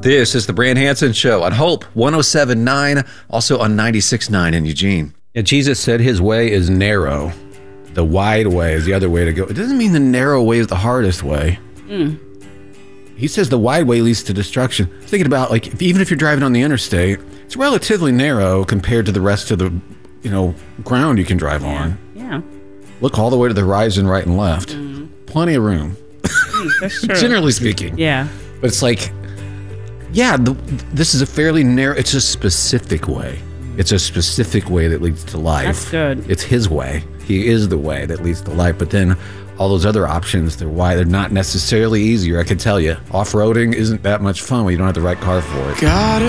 This is the Brand Hansen Show on Hope 107.9, also on 96.9 in Eugene. Yeah, Jesus said his way is narrow. The wide way is the other way to go. It doesn't mean the narrow way is the hardest way. He says the wide way leads to destruction. Thinking about, like, even if you're driving on the interstate, it's relatively narrow compared to the rest of the, ground you can drive on. Yeah. Look all the way to the horizon, right and left. Plenty of room. That's true. Generally speaking. Yeah. But it's like, this is a fairly narrow, it's a specific way. It's a specific way that leads to life. That's good. It's his way. He is the way that leads to life. But then all those other options, they're not necessarily easier. I can tell you, off-roading isn't that much fun when you don't have the right car for it. Got